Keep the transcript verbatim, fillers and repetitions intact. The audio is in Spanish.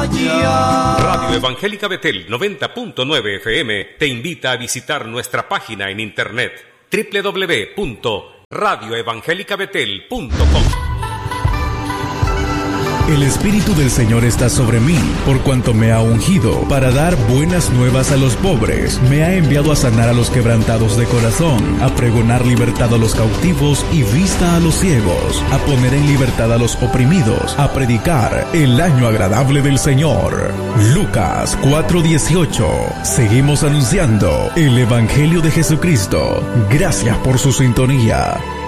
allá. Radio Evangélica Betel noventa punto nueve F M te invita a visitar nuestra página en internet doble u doble u doble u punto radio evangélica betel punto com. El Espíritu del Señor está sobre mí, por cuanto me ha ungido para dar buenas nuevas a los pobres. Me ha enviado a sanar a los quebrantados de corazón, a pregonar libertad a los cautivos y vista a los ciegos, a poner en libertad a los oprimidos, a predicar el año agradable del Señor. Lucas cuatro dieciocho. Seguimos anunciando el Evangelio de Jesucristo. Gracias por su sintonía.